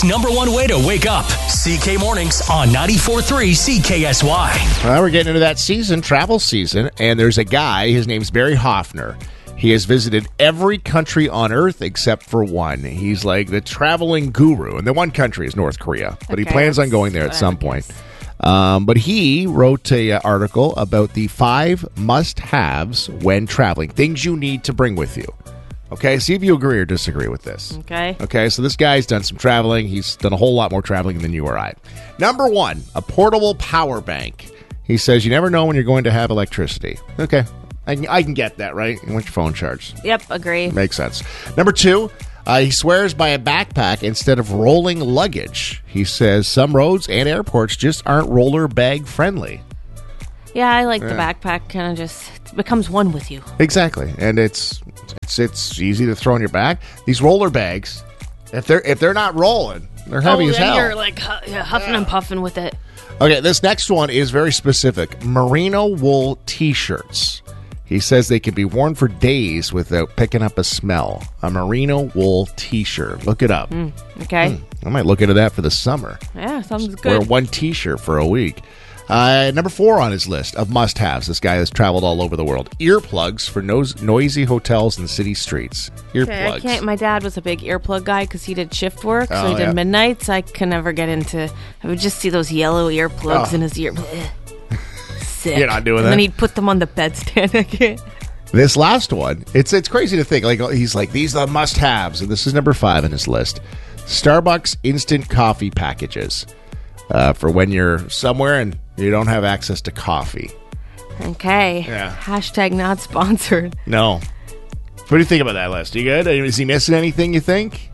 Toronto's #1 way to wake up. CK Mornings on 94.3 CKSY. Well, we're getting into that season, travel season, and there's a guy, his name's Barry Hoffner. He has visited every country on Earth except for one. He's like the traveling guru, and the one country is North Korea, but he plans on going there at some point. But he wrote an article about the 5 must-haves when traveling, things you need to bring with you. Okay, see if you agree or disagree with this. Okay, so this guy's done some traveling. He's done a whole lot more traveling than you or I. Number 1, a portable power bank. He says you never know when you're going to have electricity. Okay, I can get that, right? You want your phone charged. Yep, agree. Makes sense. Number 2, he swears by a backpack instead of rolling luggage. He says some roads and airports just aren't roller bag friendly. Yeah, I like the backpack. Kind of just becomes one with you. Exactly, and it's easy to throw on your back. These roller bags, if they're not rolling, they're heavy as hell. You're like huffing and puffing with it. Okay, this next one is very specific. Merino wool T-shirts. He says they can be worn for days without picking up a smell. A merino wool T-shirt. Look it up. Okay. I might look into that for the summer. Yeah, sounds good. Wear one T-shirt for a week. Number 4 on his list of must-haves. This guy has traveled all over the world. Earplugs for noisy hotels and city streets. Earplugs. Okay, my dad was a big earplug guy because he did shift work, so he did midnights. I could never get into... I would just see those yellow earplugs in his ear. Sick. You're not doing that? And then he'd put them on the bedstand. This last one, it's crazy to think. Like he's like, these are the must-haves, and this is number 5 on his list. Starbucks instant coffee packages for when you're somewhere and you don't have access to coffee. Okay. Yeah. Hashtag not sponsored. No. What do you think about that list? You good? Is he missing anything, you think?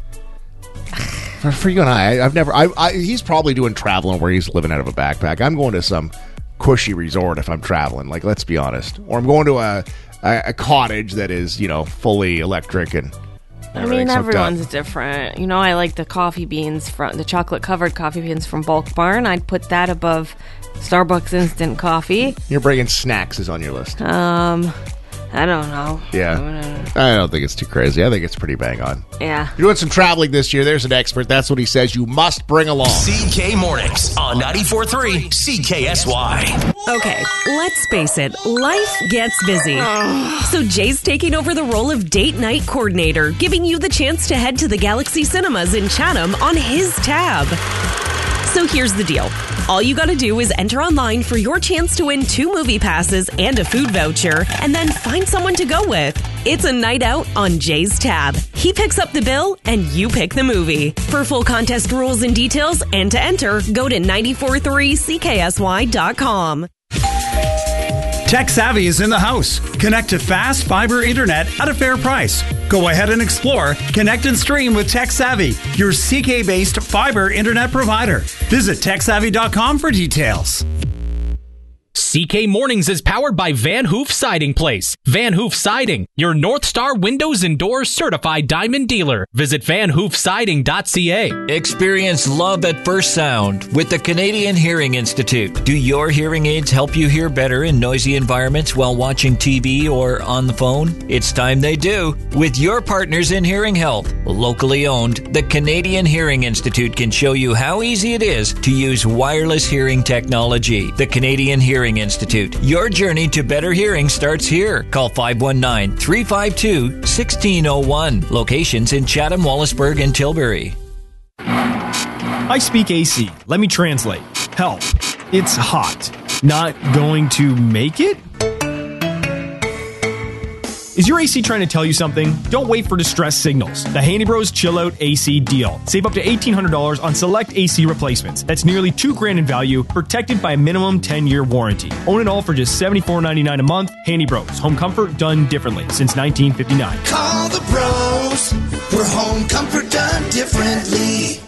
For you and I've never... he's probably doing traveling where he's living out of a backpack. I'm going to some cushy resort if I'm traveling. Like, let's be honest. Or I'm going to a cottage that is, fully electric and... I mean, everyone's different. I like the coffee beans the chocolate-covered coffee beans from Bulk Barn. I'd put that above Starbucks instant coffee. You're bringing snacks is on your list. I don't know. Yeah. I don't think it's too crazy. I think it's pretty bang on. Yeah. You're doing some traveling this year. There's an expert. That's what he says you must bring along. CK Mornings on 94.3 CKSY. Okay, let's face it, life gets busy. So Jay's taking over the role of date night coordinator, giving you the chance to head to the Galaxy Cinemas in Chatham on his tab. So here's the deal. All you gotta do is enter online for your chance to win 2 movie passes and a food voucher, and then find someone to go with. It's a night out on Jay's tab. He picks up the bill, and you pick the movie. For full contest rules and details, and to enter, go to 943CKSY.com. Tech Savvy is in the house. Connect to fast fiber internet at a fair price. Go ahead and explore, connect and stream with Tech Savvy, your CK-based fiber internet provider. Visit TechSavvy.com for details. CK Mornings is powered by Van Hoof Siding Place. Van Hoof Siding, your North Star Windows and Doors certified diamond dealer. Visit vanhoofsiding.ca. Experience love at first sound with the Canadian Hearing Institute. Do your hearing aids help you hear better in noisy environments while watching TV or on the phone? It's time they do. With your partners in hearing health, locally owned, the Canadian Hearing Institute can show you how easy it is to use wireless hearing technology. The Canadian Hearing Institute. Your journey to better hearing starts here. Call 519-352-1601. Locations in Chatham, Wallaceburg, and Tilbury. I speak AC. Let me translate. Help. It's hot. Not going to make it? Is your AC trying to tell you something? Don't wait for distress signals. The Handy Bros Chill Out AC deal. Save up to $1,800 on select AC replacements. That's nearly $2,000 in value, protected by a minimum 10-year warranty. Own it all for just $74.99 a month. Handy Bros. Home comfort done differently since 1959. Call the Bros. We're home comfort done differently.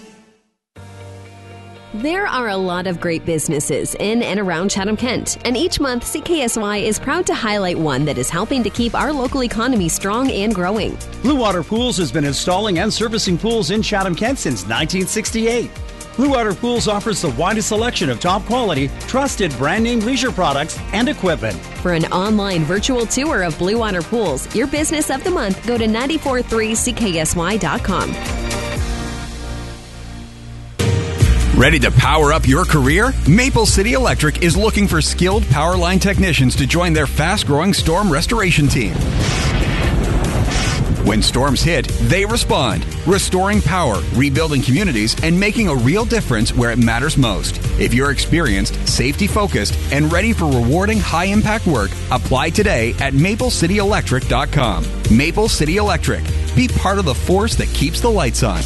There are a lot of great businesses in and around Chatham-Kent, and each month CKSY is proud to highlight one that is helping to keep our local economy strong and growing. Blue Water Pools has been installing and servicing pools in Chatham-Kent since 1968. Blue Water Pools offers the widest selection of top quality, trusted brand name leisure products and equipment. For an online virtual tour of Blue Water Pools, your business of the month, go to 943CKSY.com. Ready to power up your career? Maple City Electric is looking for skilled power line technicians to join their fast-growing storm restoration team. When storms hit, they respond, restoring power, rebuilding communities, and making a real difference where it matters most. If you're experienced, safety-focused, and ready for rewarding high-impact work, apply today at maplecityelectric.com. Maple City Electric. Be part of the force that keeps the lights on.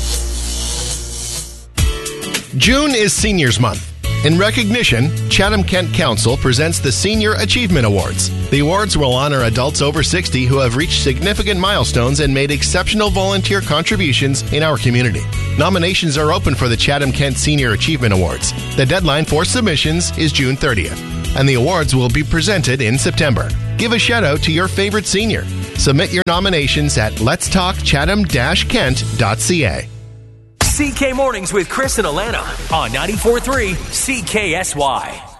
June is Seniors Month. In recognition, Chatham-Kent Council presents the Senior Achievement Awards. The awards will honor adults over 60 who have reached significant milestones and made exceptional volunteer contributions in our community. Nominations are open for the Chatham-Kent Senior Achievement Awards. The deadline for submissions is June 30th, and the awards will be presented in September. Give a shout-out to your favorite senior. Submit your nominations at letstalkchatham-kent.ca. CK Mornings with Chris and Alana on 94.3 CKSY.